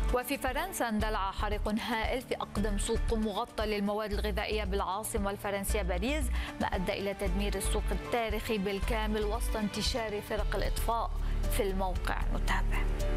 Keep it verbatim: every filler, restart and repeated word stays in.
وفي فرنسا اندلع حريق هائل في أقدم سوق مغطى للمواد الغذائية بالعاصمة الفرنسية باريس، ما أدى إلى تدمير السوق التاريخي بالكامل وسط انتشار فرق الإطفاء في الموقع. نتابع.